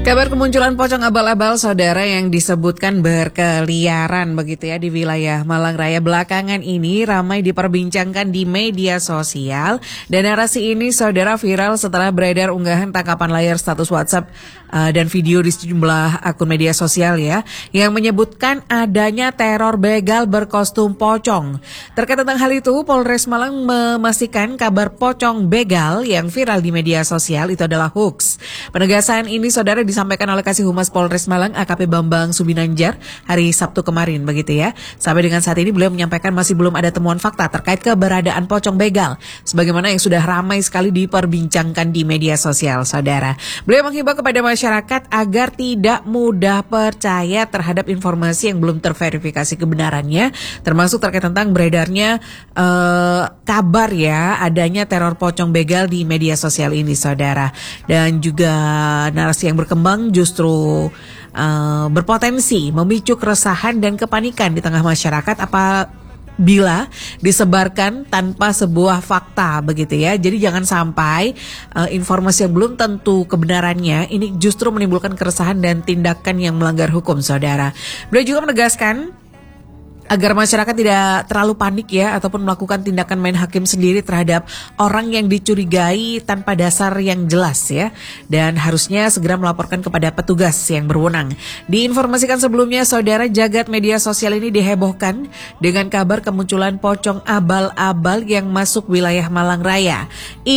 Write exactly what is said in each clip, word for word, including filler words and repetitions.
Kabar kemunculan pocong abal-abal saudara yang disebutkan berkeliaran begitu ya di wilayah Malang Raya belakangan ini ramai diperbincangkan di media sosial, dan narasi ini saudara viral setelah beredar unggahan tangkapan layar status WhatsApp uh, dan video di sejumlah akun media sosial ya yang menyebutkan adanya teror begal berkostum pocong. Terkait tentang hal itu, Polres Malang memastikan kabar pocong begal yang viral di media sosial itu adalah hoax. Penegasan ini saudara disampaikan oleh Kasih Humas Polres Malang A K P Bambang Subinanjar hari Sabtu kemarin begitu ya. Sampai dengan saat ini beliau menyampaikan masih belum ada temuan fakta terkait keberadaan pocong begal sebagaimana yang sudah ramai sekali diperbincangkan di media sosial saudara. Beliau menghimbau kepada masyarakat agar tidak mudah percaya terhadap informasi yang belum terverifikasi kebenarannya, termasuk terkait tentang beredarnya uh, kabar ya adanya teror pocong begal di media sosial ini saudara. Dan juga narasi yang berkembang justru uh, berpotensi memicu keresahan dan kepanikan di tengah masyarakat apabila disebarkan tanpa sebuah fakta begitu ya. Jadi jangan sampai uh, informasi yang belum tentu kebenarannya ini justru menimbulkan keresahan dan tindakan yang melanggar hukum saudara. Beliau juga menegaskan agar masyarakat tidak terlalu panik ya ataupun melakukan tindakan main hakim sendiri terhadap orang yang dicurigai tanpa dasar yang jelas ya, dan harusnya segera melaporkan kepada petugas yang berwenang. Diinformasikan sebelumnya saudara, jagat media sosial ini dihebohkan dengan kabar kemunculan pocong abal-abal yang masuk wilayah Malang Raya.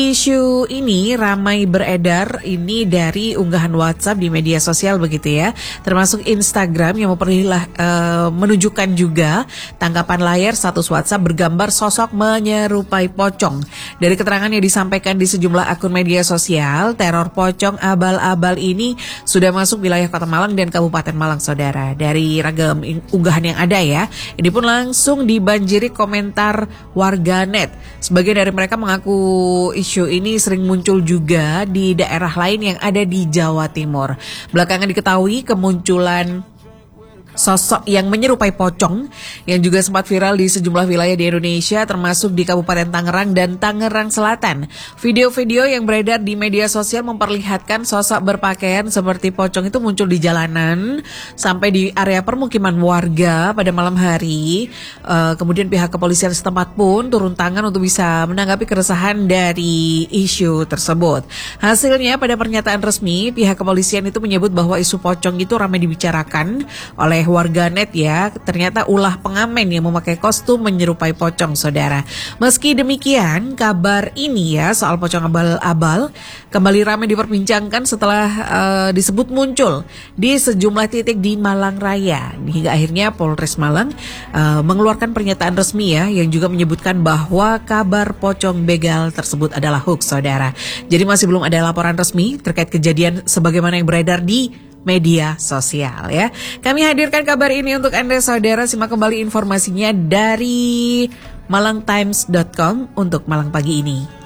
Isu ini ramai beredar ini dari unggahan WhatsApp di media sosial begitu ya, termasuk Instagram yang memperlihat uh, menunjukkan juga tangkapan layar status WhatsApp bergambar sosok menyerupai pocong. Dari keterangan yang disampaikan di sejumlah akun media sosial, teror pocong abal-abal ini sudah masuk wilayah Kota Malang dan Kabupaten Malang saudara. Dari ragam unggahan yang ada ya, ini pun langsung dibanjiri komentar warganet. Sebagian dari mereka mengaku isu ini sering muncul juga di daerah lain yang ada di Jawa Timur. Belakangan diketahui kemunculan sosok yang menyerupai pocong yang juga sempat viral di sejumlah wilayah di Indonesia termasuk di Kabupaten Tangerang dan Tangerang Selatan. Video-video yang beredar di media sosial memperlihatkan sosok berpakaian seperti pocong itu muncul di jalanan sampai di area permukiman warga pada malam hari. Uh, kemudian pihak kepolisian setempat pun turun tangan untuk bisa menanggapi keresahan dari isu tersebut. Hasilnya pada pernyataan resmi pihak kepolisian itu menyebut bahwa isu pocong itu ramai dibicarakan oleh warganet ya, ternyata ulah pengamen yang memakai kostum menyerupai pocong saudara. Meski demikian, kabar ini ya soal pocong abal-abal kembali ramai diperbincangkan setelah uh, disebut muncul di sejumlah titik di Malang Raya. Hingga akhirnya Polres Malang uh, mengeluarkan pernyataan resmi ya yang juga menyebutkan bahwa kabar pocong begal tersebut adalah hoax saudara. Jadi masih belum ada laporan resmi terkait kejadian sebagaimana yang beredar di media sosial ya. Kami hadirkan kabar ini untuk Anda saudara. Simak kembali informasinya dari malang times dot com untuk Malang pagi ini.